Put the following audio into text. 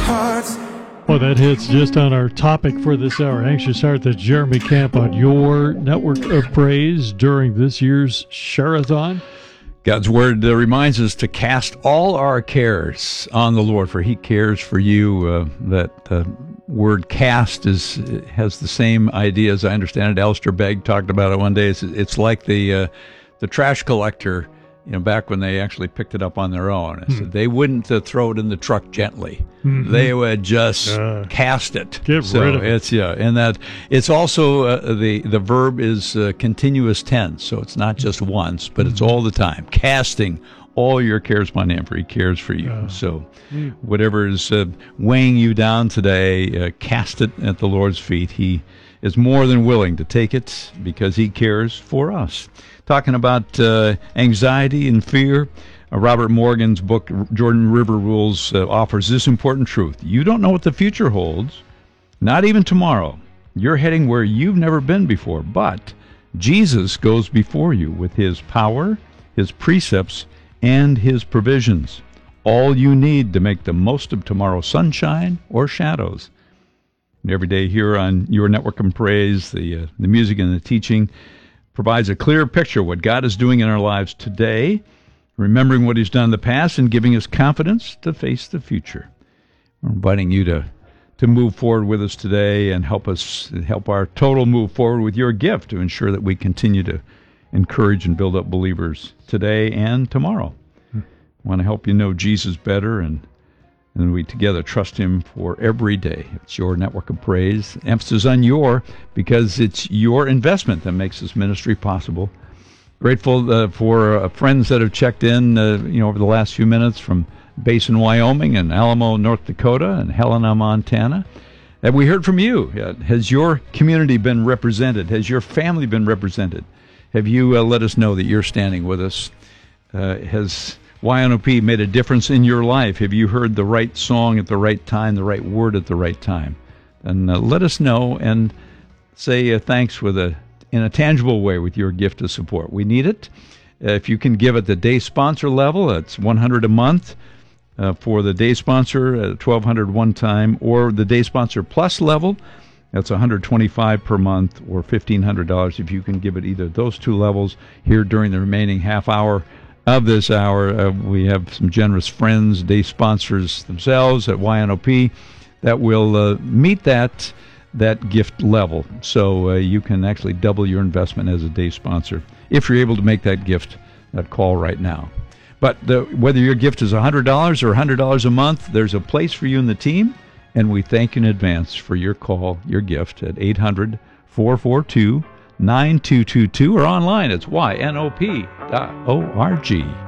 hearts. Well, that hits just on our topic for this hour. Anxious Heart, that's Jeremy Camp on your network of praise during this year's Share-a-thon. God's word reminds us to cast all our cares on the Lord, for he cares for you. That word cast has the same idea as I understand it. Alistair Begg talked about it one day. It's like the trash collector, back when they actually picked it up on their own. So they wouldn't throw it in the truck gently. Mm-hmm. They would just cast it. Get rid of it. And that it's also the verb is continuous tense, so it's not just once, but it's all the time. Casting all your cares upon him, for he cares for you. So whatever is weighing you down today, cast it at the Lord's feet. He is more than willing to take it because he cares for us. Talking about anxiety and fear, Robert Morgan's book, Jordan River Rules, offers this important truth. You don't know what the future holds, not even tomorrow. You're heading where you've never been before, but Jesus goes before you with his power, his precepts, and his provisions. All you need to make the most of tomorrow's sunshine or shadows. And every day here on Your Network of Praise, the music and the teaching provides a clear picture of what God is doing in our lives today, remembering what he's done in the past and giving us confidence to face the future. We're inviting you to move forward with us today and help our total move forward with your gift to ensure that we continue to encourage and build up believers today and tomorrow. I want to help you know Jesus better, and we together trust him for every day. It's Your Network of Praise. Emphasis on your, because it's your investment that makes this ministry possible. Grateful for friends that have checked in over the last few minutes from Basin, Wyoming, and Alamo, North Dakota, and Helena, Montana. Have we heard from you? Has your community been represented? Has your family been represented? Have you let us know that you're standing with us? Has YNOP made a difference in your life? Have you heard the right song at the right time, the right word at the right time? And let us know and say thanks in a tangible way with your gift of support. We need it. If you can give at the day sponsor level, it's $100 a month for the day sponsor, $1,200 one time, or the day sponsor plus level, that's $125 per month, or $1,500 if you can give at either of those two levels. Here during the remaining half hour of this hour, we have some generous friends, day sponsors themselves at YNOP, that will meet that gift level. So you can actually double your investment as a day sponsor if you're able to make that call right now. But whether your gift is $100 or $100 a month, there's a place for you in the team, and we thank you in advance for your call, your gift at 800-442-9222, or online. It's ynop.org.